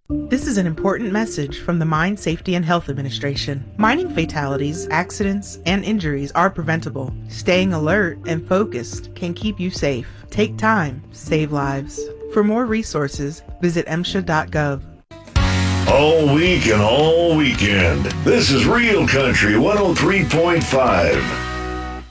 This is an important message from the Mine Safety and Health Administration. Mining fatalities, accidents, and injuries are preventable. Staying alert and focused can keep you safe. Take time, save lives. For more resources, visit MSHA.gov. All week and all weekend. This is Real Country 103.5.